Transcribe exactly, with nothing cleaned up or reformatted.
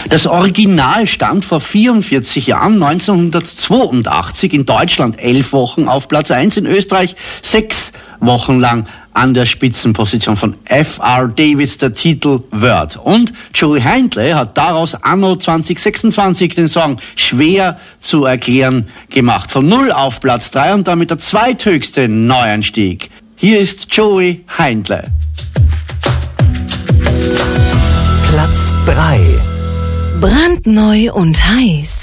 Das Original stand vor vierundvierzig Jahren, neunzehnhundertzweiundachtzig, in Deutschland elf Wochen auf Platz eins, in Österreich sechs Wochen lang an der Spitzenposition von F R Davids, der Titel Word. Und Joey Heindle hat daraus anno zwanzig sechsundzwanzig den Song Schwer zu erklären gemacht. Von null auf Platz drei und damit der zweithöchste Neuanstieg. Hier ist Joey Heindle. Platz drei. Brandneu und heiß.